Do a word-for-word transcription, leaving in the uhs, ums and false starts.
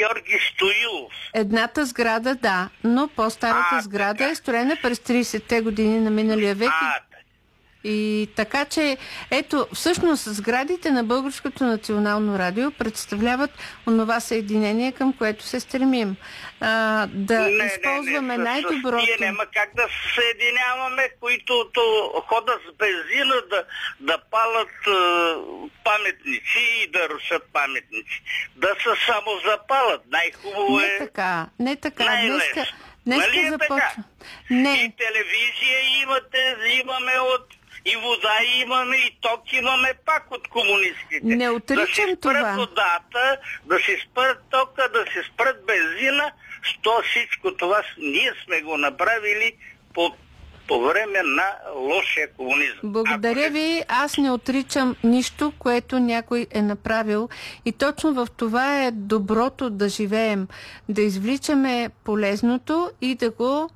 Георги Стоилов. Едната сграда, да, но по-старата А, сграда така. е строена през тридесетте години на миналия век. А, И така че, ето, всъщност сградите на Българското национално радио представляват онова съединение, към което се стремим. А, да не, използваме не, не, най-доброто. Ние няма как да се съединяваме, които то, ходят с бензина да, да палят е, паметници и да рушат паметници. Да се само запалят. Най-хубаво Не е... така, не така. Най-лесно. Днеска, днеска Нали е започва. така? Не. И телевизия имате, имаме от... И вода имаме, и ток имаме пак от комунистите. Не отричам да си спрат това. водата, да си спрат тока, да си спрат бензина, що всичко това ние сме го направили по, по време на лошия комунизъм. Благодаря Ако... ви. Аз не отричам нищо, което някой е направил. И точно в това е доброто да живеем. Да извличаме полезното и да го